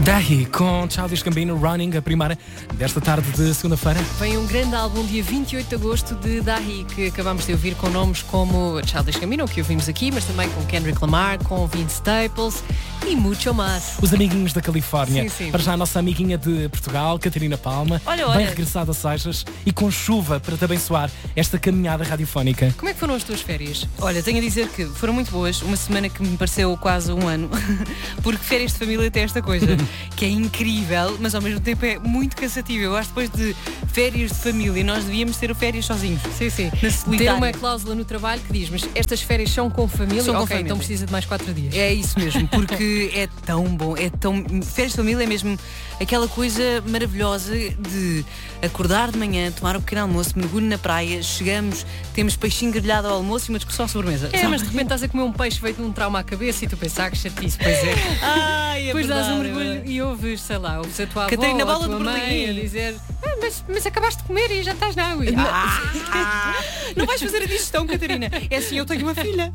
Dahi com Childish Gambino, Running, a primeira desta tarde de segunda-feira. Vem um grande álbum dia 28 de agosto de Dahi, que acabamos de ouvir com nomes como Childish Gambino, que ouvimos aqui, mas também com Kendrick Lamar, com Vince Staples e muito mais. Os amiguinhos da Califórnia. Sim, sim. Para já a nossa amiguinha de Portugal, Catarina Palma. Olha. Bem regressada a Seixas e com chuva para te abençoar esta caminhada radiofónica. Como é que foram as tuas férias? Olha, tenho a dizer que foram muito boas. Uma semana que me pareceu quase um ano. Porque férias de família tem esta coisa que é incrível, mas ao mesmo tempo é muito cansativo. Eu acho que depois de férias de família nós devíamos ter férias sozinhos. Sim, sim. Na Ter solitária. uma cláusula no trabalho que diz, mas estas férias são com família? São com Ok, família. então precisa de mais 4 dias. É isso mesmo, porque é tão bom, é tão... Férias de família é mesmo aquela coisa maravilhosa de acordar de manhã, tomar um pequeno almoço, mergulho na praia, chegamos, temos peixinho grelhado ao almoço e uma discussão à sobremesa. É, mas de repente estás a comer um peixe feito de um trauma à cabeça e tu pensas, que chatice, pois é. Ai, é Depois dás um verdade, mergulho e ouves, sei lá, ouves a tua avó Catarina, ou a bola tua de mãe Berlim. a dizer mas acabaste de comer e já estás na água. Não vais fazer a digestão, Catarina. É assim, eu tenho uma filha.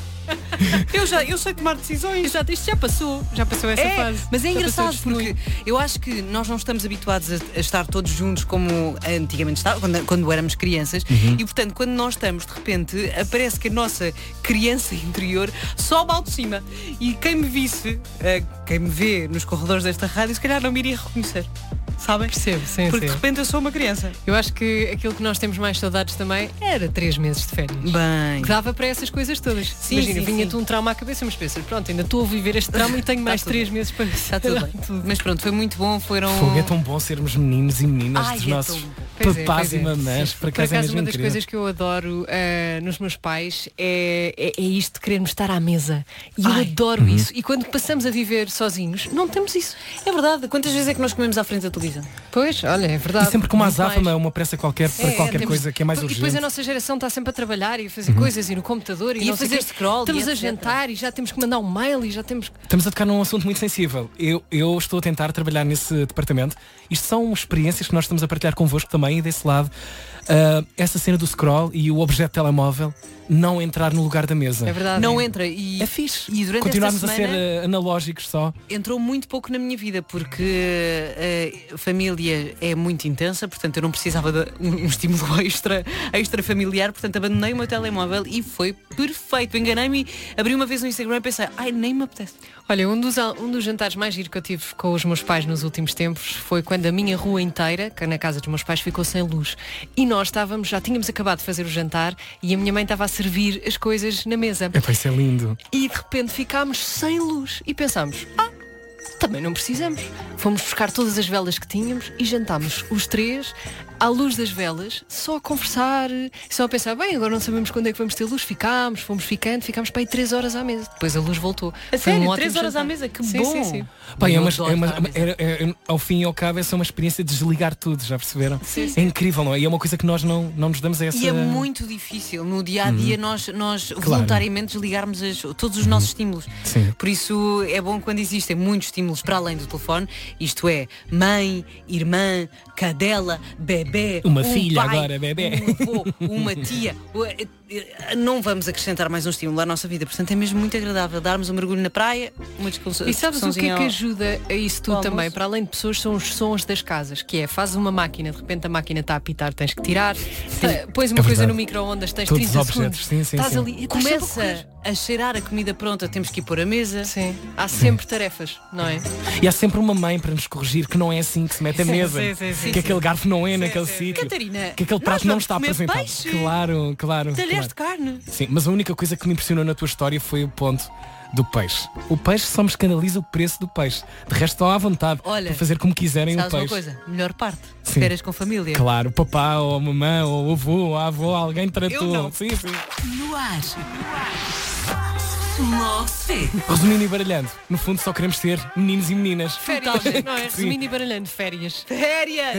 Eu sei tomar decisões. Exato, isto já passou essa fase. Mas é Já engraçado passou o porque eu acho que nós não estamos habituados a estar todos juntos como antigamente estava, quando éramos crianças, e portanto quando nós estamos, de repente aparece que a nossa criança interior sobe ao de cima, e quem me visse, quem me vê nos corredores desta rádio, se calhar não me iria reconhecer. Sabem? Percebo, sim, Porque de sim. repente eu sou uma criança. Eu acho que aquilo que nós temos mais saudades também era 3 meses de férias. Bem. Que dava para essas coisas todas. Sim, Imagina, sim, vinha-te sim. um trauma à cabeça, mas pensas, pronto, ainda estou a viver este trauma e tenho mais tudo 3 bem. meses para Está tudo bem. Mas pronto, foi muito bom. Foram. Fogo, é tão bom sermos meninos e meninas Ai, dos é nossos tão bom. Pois é, papás pois e é. mamãs. Para Por casa é acaso, mesmo uma das incrível. coisas que eu adoro nos meus pais é isto de querermos estar à mesa. E eu Ai. adoro isso. E quando passamos a viver sozinhos, não temos isso. É verdade. Quantas vezes é que nós comemos à frente da televisão? Pois, olha, é verdade. E sempre com uma Muito mais. azáfama, uma pressa qualquer para qualquer temos- coisa que é mais E urgente. depois a nossa geração está sempre a trabalhar e a fazer coisas e no computador e E não a sei fazer quê. scroll, Estamos e a etc. jantar e já temos que mandar um mail e já temos que... Estamos a tocar num assunto muito sensível. Eu estou a tentar trabalhar nesse departamento. Isto são experiências que nós estamos a partilhar convosco também, e desse lado. Essa cena do scroll e o objeto telemóvel não entrar no lugar da mesa. É verdade. Não entra. E É fixe. E durante Continuarmos esta a ser semana analógicos só. entrou muito pouco na minha vida, porque a família é muito intensa, portanto eu não precisava de um estímulo extra familiar, portanto abandonei o meu telemóvel e foi perfeito. Enganei-me, abri uma vez no Instagram e pensei, ai, nem me apetece. Olha, um dos jantares mais giros que eu tive com os meus pais nos últimos tempos foi quando a minha rua inteira, que na casa dos meus pais, ficou sem luz. E nós já tínhamos acabado de fazer o jantar e a minha mãe estava a servir as coisas na mesa. Isso é lindo. E de repente ficámos sem luz e pensámos, também não precisamos. Fomos buscar todas as velas que tínhamos e jantámos os 3 à luz das velas, só a conversar, só a pensar, bem, agora não sabemos quando é que vamos ter luz. Fomos ficámos para aí 3 horas à mesa. Depois a luz voltou. A Foi sério? um ótimo 3 horas jantar. à mesa? Que Sim, bom! sim, sim. Bem, Eu adoro estar à mesa. ao fim e ao cabo, é só uma experiência de desligar tudo, já perceberam? Sim, É sim. incrível, não é? E é uma coisa que nós não nos damos a essa... E é muito difícil no dia a dia nós voluntariamente desligarmos todos os nossos estímulos. Sim. Por isso é bom quando existem muitos estímulos para além do telefone, isto é, mãe, irmã, cadela, bebê, Uma um filha pai, agora, bebê. um avô, uma tia. Não vamos acrescentar mais um estímulo à nossa vida, portanto é mesmo muito agradável darmos um mergulho na praia, uma discussão. E sabes o que é que ajuda a isso tudo ao também? almoço? Para além de pessoas, são os sons das casas. Que é, fazes uma máquina, de repente a máquina está a apitar, tens que tirar. Pões uma É coisa verdade. no micro-ondas, tens Todos 30 os objetos, segundos. sim, Estás sim. ali e estás sempre a correr. Começa a cheirar a comida pronta, temos que ir pôr a mesa. Sim, há sempre tarefas, não é? E há sempre uma mãe para nos corrigir que não é assim que se mete a mesa. sim, que aquele garfo não é naquele sim. sítio. Catarina, Que aquele nós prato não vamos está comer apresentado. peixe. Claro. Talheres claro. de carne. Sim, mas a única coisa que me impressionou na tua história foi o ponto do peixe. O peixe só me escandaliza o preço do peixe. De resto estão à vontade Olha, para fazer como quiserem o Sabes uma peixe. coisa? Melhor parte. Sim. Férias com família. Claro, papá, ou a mamã, ou o avô, ou a avó, alguém tratou. Eu não. Sim. No ar. Small Fit. Resumindo e baralhando, no fundo só queremos ser meninos e meninas. Férias, não é? Sim. Resumindo e baralhando, férias. Férias!